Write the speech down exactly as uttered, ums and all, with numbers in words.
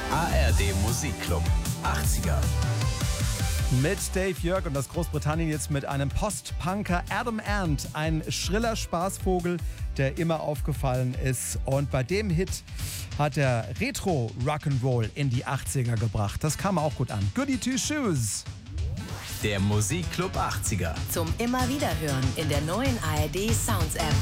A R D Musikclub achtziger. Mit Dave Jörg und aus Großbritannien jetzt mit einem Post-Punker Adam Ant. Ein schriller Spaßvogel, der immer aufgefallen ist. Und bei dem Hit hat er Retro-Rock'n'Roll in die achtziger gebracht. Das kam auch gut an. Goody Two Shoes. Der Musikclub achtziger. Zum immer wieder hören in der neuen A R D Sounds App.